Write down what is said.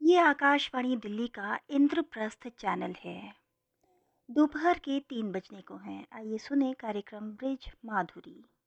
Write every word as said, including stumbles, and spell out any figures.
ये आकाशवाणी दिल्ली का इंद्रप्रस्थ चैनल है। दोपहर के तीन बजने को हैं। आइए सुने कार्यक्रम ब्रिज माधुरी।